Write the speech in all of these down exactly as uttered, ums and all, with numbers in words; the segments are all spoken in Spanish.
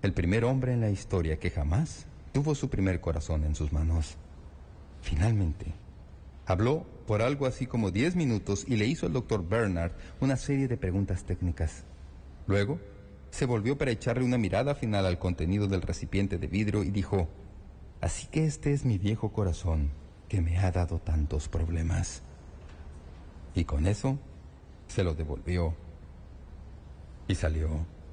el primer hombre en la historia que jamás tuvo su primer corazón en sus manos. Finalmente, habló por algo así como diez minutos y le hizo al doctor Bernard una serie de preguntas técnicas. Luego, se volvió para echarle una mirada final al contenido del recipiente de vidrio y dijo: así que este es mi viejo corazón que me ha dado tantos problemas. Y con eso, se lo devolvió y salió.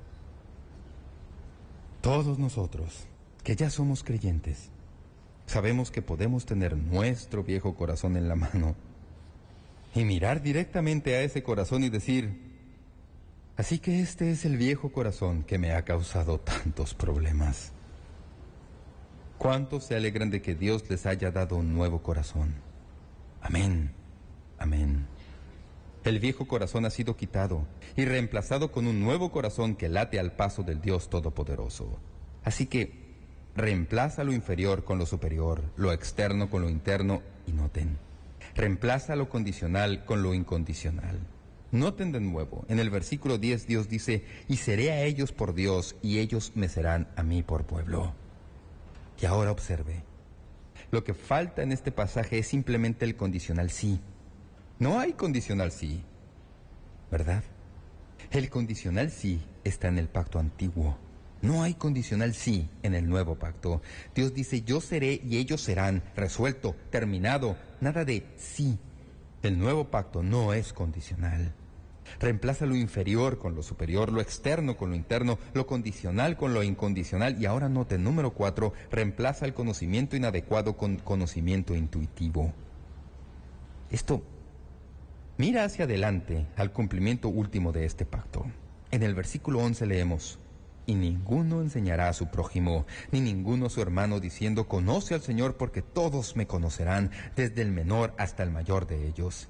Todos nosotros, que ya somos creyentes, sabemos que podemos tener nuestro viejo corazón en la mano y mirar directamente a ese corazón y decir: así que este es el viejo corazón que me ha causado tantos problemas. ¿Cuántos se alegran de que Dios les haya dado un nuevo corazón? Amén, amén. El viejo corazón ha sido quitado y reemplazado con un nuevo corazón que late al paso del Dios Todopoderoso. Así que reemplaza lo inferior con lo superior, lo externo con lo interno, y noten, reemplaza lo condicional con lo incondicional. Noten de nuevo, en el versículo diez Dios dice: y seré a ellos por Dios, y ellos me serán a mí por pueblo. Y ahora observe, lo que falta en este pasaje es simplemente el condicional sí. No hay condicional sí, ¿verdad? El condicional sí está en el pacto antiguo. No hay condicional sí en el nuevo pacto. Dios dice: yo seré y ellos serán, resuelto, terminado, nada de sí. El nuevo pacto no es condicional. Reemplaza lo inferior con lo superior, lo externo con lo interno, lo condicional con lo incondicional. Y ahora note, número cuatro, reemplaza el conocimiento inadecuado con conocimiento intuitivo. Esto mira hacia adelante al cumplimiento último de este pacto. En el versículo once leemos: y ninguno enseñará a su prójimo, ni ninguno a su hermano, diciendo: conoce al Señor, porque todos me conocerán, desde el menor hasta el mayor de ellos.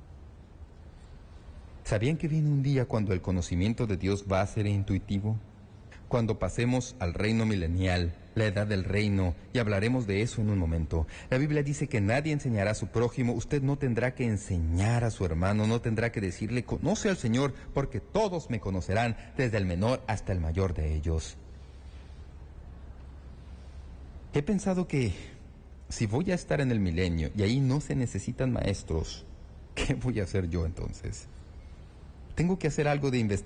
¿Sabían que viene un día cuando el conocimiento de Dios va a ser intuitivo? Cuando pasemos al reino milenial, la edad del reino, y hablaremos de eso en un momento. La Biblia dice que nadie enseñará a su prójimo. Usted no tendrá que enseñar a su hermano, no tendrá que decirle: conoce al Señor, porque todos me conocerán, desde el menor hasta el mayor de ellos. He pensado que si voy a estar en el milenio y ahí no se necesitan maestros, ¿qué voy a hacer yo entonces? Tengo que hacer algo de investigación.